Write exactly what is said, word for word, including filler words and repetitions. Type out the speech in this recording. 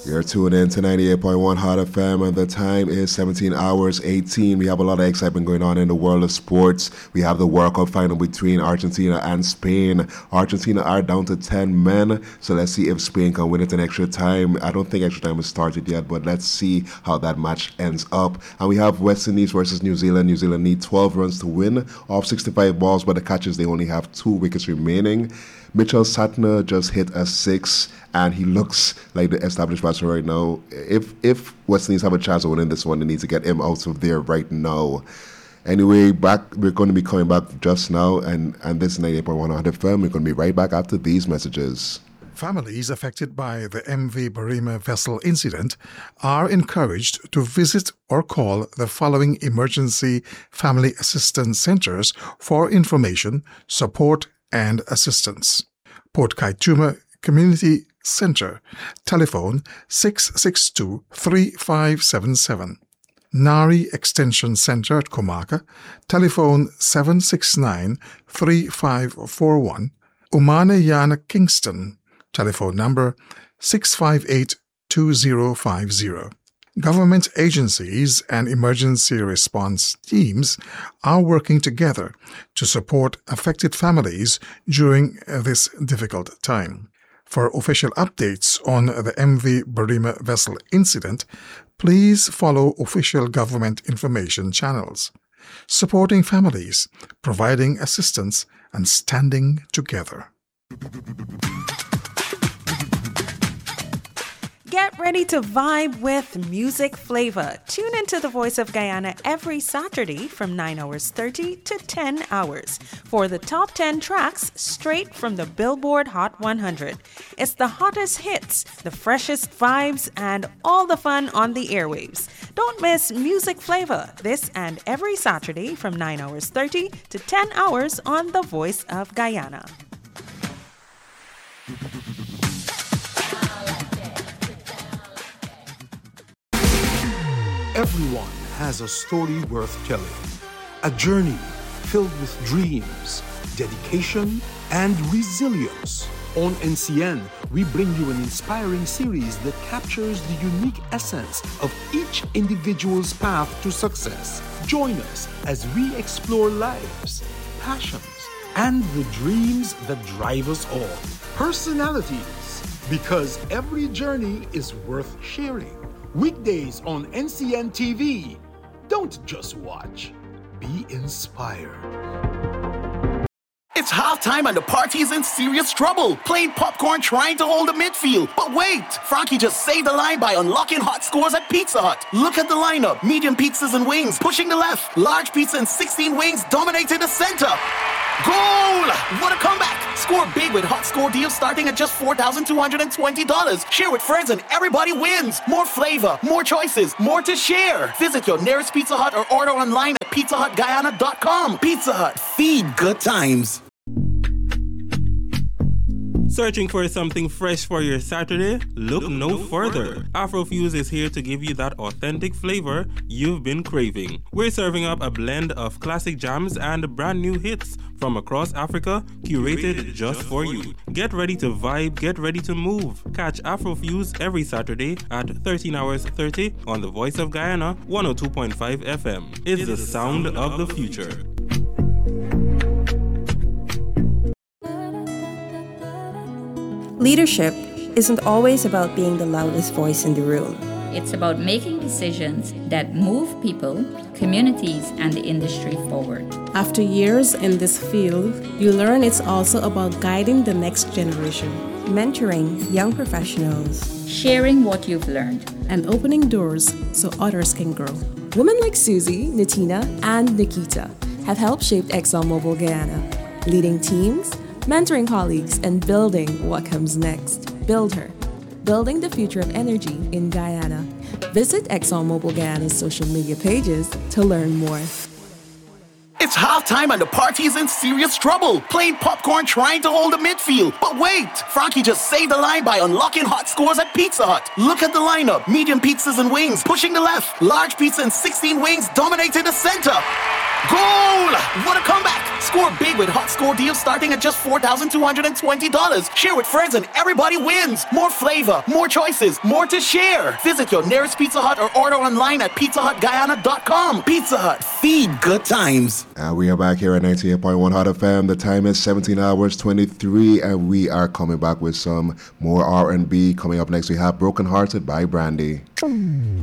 You're tuned in to ninety-eight point one Hot F M, and the time is seventeen hours eighteen. We have a lot of excitement going on in the world of sports. We have the World Cup final between Argentina and Spain. Argentina are down to ten men, so let's see if Spain can win it in extra time. I don't think extra time has started yet, but let's see how that match ends up. And we have West Indies versus New Zealand. New Zealand need twelve runs to win off sixty-five balls, but the catch is they only have two wickets remaining. Mitchell Santner just hit a six, and he looks like the established batsman right now. If if West Indies have a chance of winning this one, they need to get him out of there right now. Anyway, back we're going to be coming back just now, and, and this is ninety-eight point one Hot F M. We're going to be right back after these messages. Families affected by the M V Barima vessel incident are encouraged to visit or call the following emergency family assistance centers for information, support, and assistance. Port Kaituma Community Center, telephone six six two, three five seven seven. Nari Extension Center at Komaka, telephone seven six nine, three five four one. Umanayana Kingston, telephone number six five eight, two zero five zero. Government agencies and emergency response teams are working together to support affected families during this difficult time. For official updates on the M V Barima vessel incident, please follow official government information channels. Supporting families, providing assistance, and standing together. Get ready to vibe with music flavor. Tune into the Voice of Guyana every Saturday from nine hours thirty to ten hours for the top ten tracks straight from the Billboard Hot one hundred. It's the hottest hits, the freshest vibes, and all the fun on the airwaves. Don't miss music flavor this and every Saturday from nine hours thirty to ten hours on the Voice of Guyana. Everyone has a story worth telling, a journey filled with dreams, dedication, and resilience. On N C N, we bring you an inspiring series that captures the unique essence of each individual's path to success. Join us as we explore lives, passions, and the dreams that drive us all. Personalities, because every journey is worth sharing. Weekdays on N C N T V. Don't just watch, be inspired. It's halftime and the party is in serious trouble. Playing popcorn trying to hold the midfield. But wait, Frankie just saved the line by unlocking hot scores at Pizza Hut. Look at the lineup. Medium pizzas and wings pushing the left. Large pizza and sixteen wings dominating the center. Goal! What a comeback! Score big with hot score deals starting at just four thousand two hundred twenty dollars. Share with friends and everybody wins. More flavor, more choices, more to share. Visit your nearest Pizza Hut or order online at pizza hut guyana dot com. Pizza Hut, feed good times. Searching for something fresh for your Saturday? Look no further. Afrofuse is here to give you that authentic flavor you've been craving. We're serving up a blend of classic jams and brand new hits from across Africa, curated just for you. Get ready to vibe, get ready to move. Catch Afrofuse every Saturday at thirteen hours thirty on the Voice of Guyana, one oh two point five F M. It's the sound of the future. Leadership isn't always about being the loudest voice in the room. It's about making decisions that move people, communities, and the industry forward. After years in this field, you learn it's also about guiding the next generation, mentoring young professionals, sharing what you've learned, and opening doors so others can grow. Women like Susie, Natina, and Nikita have helped shape ExxonMobil Guyana, leading teams, mentoring colleagues, and building what comes next. Build her. Building the future of energy in Guyana. Visit ExxonMobil Guyana's social media pages to learn more. It's halftime and the party is in serious trouble. Playing popcorn trying to hold the midfield. But wait, Frankie just saved the line by unlocking hot scores at Pizza Hut. Look at the lineup. Medium pizzas and wings pushing the left. Large pizza and sixteen wings dominating the center. Goal! What a comeback! Score big with hot score deals starting at just four thousand two hundred twenty dollars. Share with friends and everybody wins. More flavor, more choices, more to share. Visit your nearest Pizza Hut or order online at pizza hut guyana dot com. Pizza Hut, feed good times. And we are back here at ninety-eight point one Hot F M. The time is seventeen hours twenty-three, and we are coming back with some more R and B. Coming up next, we have Broken Hearted by Brandy.